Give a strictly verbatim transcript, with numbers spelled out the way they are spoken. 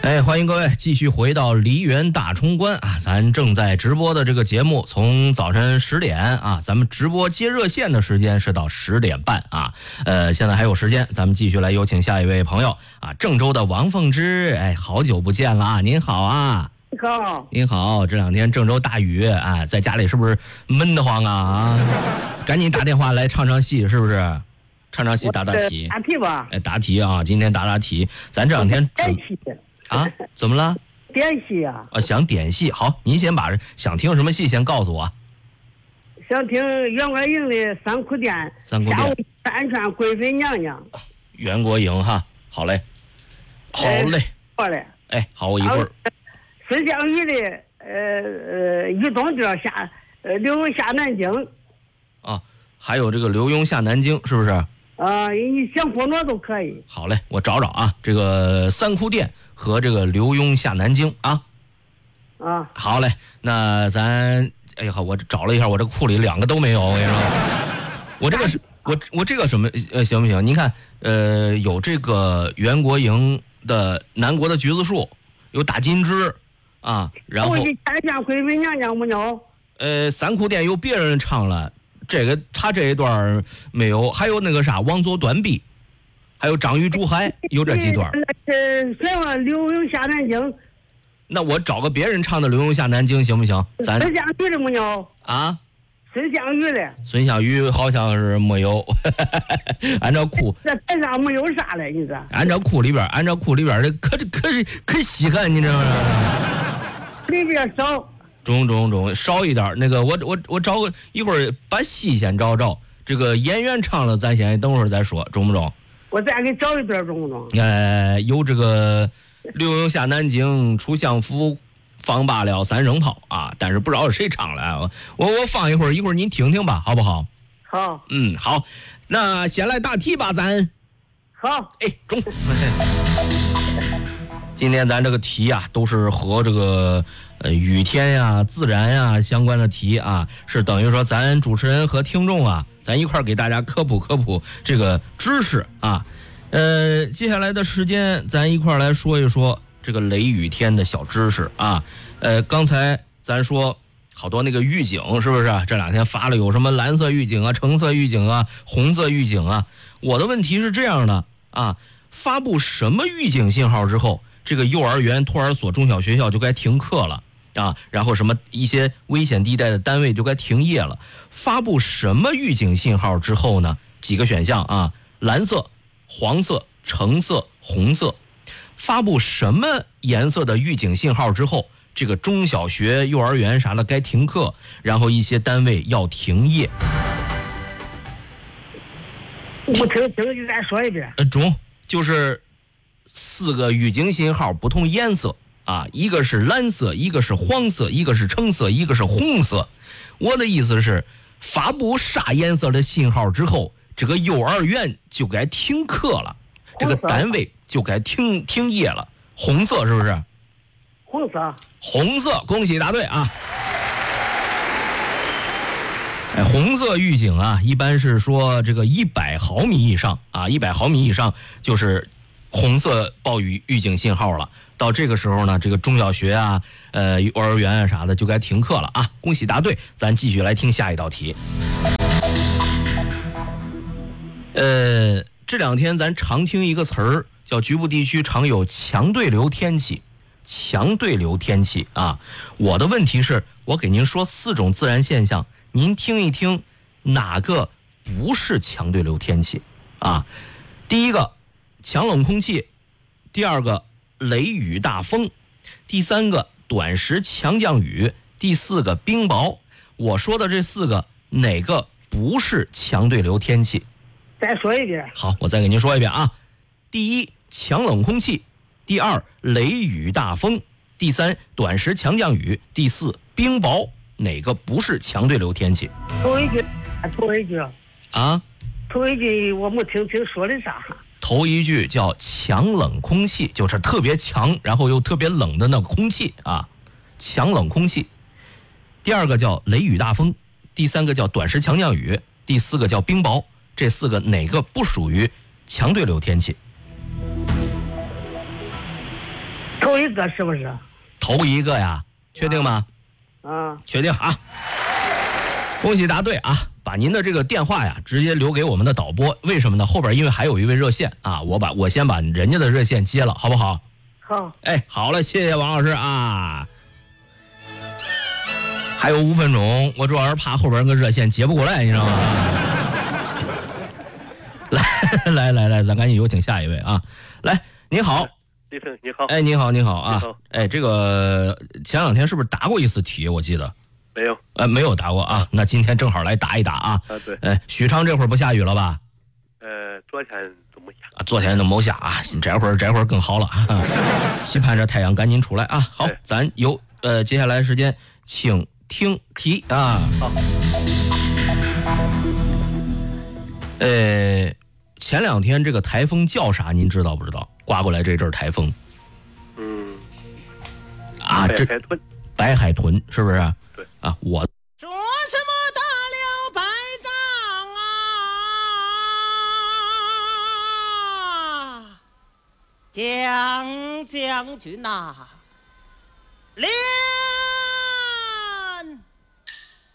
哎，欢迎各位继续回到梨园大冲关啊！咱正在直播的这个节目，从早晨十点啊，咱们直播接热线的时间是到十点半啊。呃，现在还有时间，咱们继续来有请下一位朋友啊，郑州的王凤芝。哎，好久不见了啊！您好啊。 你好。 您好，这两天郑州大雨啊，在家里是不是闷得慌啊？啊，赶紧打电话来唱唱戏，是不是？唱唱戏，答答题。 答题吧。 哎，答题啊！今天答答题，咱这两天点戏啊？怎么了？ 点戏啊！ 啊，想点戏。好，您先把想听什么戏先告诉我。 想听袁国营的《三哭殿》。 三哭殿。 下午山川贵妃娘娘。 袁国营哈，好嘞，好嘞， 好嘞。 哎，好，我一会儿。 孙湘玉的呃呃《玉东调》下呃刘墉下南京。 啊，还有这个刘墉下南京，是不是？ 啊，你想活哪都可以。 好嘞，我找找啊，这个三哭殿和这个刘墉下南京啊。 啊， 好嘞，那咱哎呀，我找了一下，我这库里两个都没有，我跟你说，我这个是我我这个什么呃行不行？您看呃有这个袁国营的南国的橘子树，有打金枝啊，然后山川贵妃娘娘没有？ 呃三哭殿由别人唱了。这个他这一段没有，还有那个啥王佐短臂，还有张玉珠海，有这几段。 呃，什么刘墉下南京？ 那我找个别人唱的刘墉下南京行不行？咱孙湘玉的没有啊？ 孙湘玉的。 孙湘玉好像是没有，按照库。 这台上没有啥嘞，你这。 按照库里边，按照库里边的可可是可稀罕，你知道吗？ 里边少。 中中中少一点，那个我我我找个一会儿把戏先找找，这个演员唱了，咱先等会儿再说，中不中？ 我再给找一段，中不中？ 呃，有这个刘墉下南京，楚相府放罢了三声炮啊，但是不知道是谁唱了，我我放一会儿，一会儿您听听吧，好不好？ 好。 嗯，好，那先来答题吧，咱。 好。 哎，中。今天咱这个题啊，都是和这个呃雨天呀、自然呀相关的题啊，是等于说咱主持人和听众啊，咱一块儿给大家科普科普这个知识啊。呃，接下来的时间咱一块儿来说一说这个雷雨天的小知识啊。呃，刚才咱说好多那个预警是不是？这两天发了有什么蓝色预警啊、橙色预警啊、红色预警啊。我的问题是这样的啊，发布什么预警信号之后，这个幼儿园、托儿所、中小学校就该停课了啊，然后什么一些危险地带的单位就该停业了。发布什么预警信号之后呢？几个选项啊，蓝色、黄色、橙色、红色。发布什么颜色的预警信号之后，这个中小学、幼儿园啥的该停课，然后一些单位要停业。 我听听，你再说一遍。 呃，中就是四个预警信号，不同颜色啊，一个是蓝色，一个是黄色，一个是橙色，一个是红色。我的意思是，发布啥颜色的信号之后，这个幼儿园就该停课了，这个单位就该停停业了。红色是不是？ 红色。 红色，恭喜答对啊！哎，红色预警啊，一般是说这个一百毫米以上啊，一百毫米以上就是红色暴雨预警信号了。到这个时候呢，这个中小学啊、呃幼儿园啊啥的就该停课了啊！恭喜答对，咱继续来听下一道题。呃，这两天咱常听一个词儿叫局部地区常有强对流天气，强对流天气啊。我的问题是，我给您说四种自然现象，您听一听哪个不是强对流天气啊？第一个，强冷空气；第二个，雷雨大风；第三个，短时强降雨；第四个，冰雹。我说的这四个，哪个不是强对流天气？ 再说一遍。 好，我再给您说一遍啊。第一，强冷空气；第二，雷雨大风；第三，短时强降雨；第四，冰雹。哪个不是强对流天气？ 头一句，头一句啊， 头一句我没听清说的啥。 头一句叫强冷空气，就是特别强，然后又特别冷的那个空气啊，强冷空气。第二个叫雷雨大风，第三个叫短时强降雨，第四个叫冰雹。这四个哪个不属于强对流天气？ 头一个是不是？ 头一个呀，确定吗？ 啊， 确定啊！恭喜答对啊！把您的这个电话呀，直接留给我们的导播。为什么呢？后边因为还有一位热线啊，我把我先把人家的热线接了，好不好？ 好。 哎，好了，谢谢王老师啊。还有五分钟，我主要是怕后边那个热线接不过来，你知道吗？来来来来，咱赶紧有请下一位啊！来，你好。 医生你好。 哎，你好，你好啊！ 你好。 哎，这个前两天是不是答过一次题？我记得没有。 呃，没有答过啊。那今天正好来答一答啊。 啊，对。 哎，许昌这会儿不下雨了吧？ 呃，昨天都没下。 啊，昨天都没下啊，这会儿这会儿更好了。期盼着太阳赶紧出来啊！好，咱有呃，接下来时间请听题啊。 好。 呃，前两天这个台风叫啥？您知道不知道？刮过来这阵台风。 嗯。 啊，这白海豚。 白海豚是不是？ 对。 啊，我。 说什么大了百丈啊，蒋将军呐、啊，连